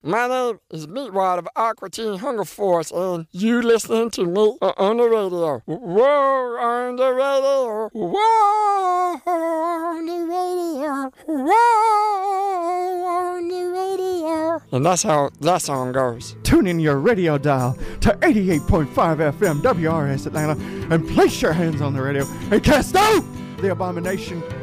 My name is Meatwad of Aqua Teen Hunger Force, and you listening to me on the radio. Whoa, on the radio. Whoa, on the radio. Whoa, on the radio. And that's how that song goes. Tune in your radio dial to 88.5 FM WRS Atlanta and place your hands on the radio and cast out the abomination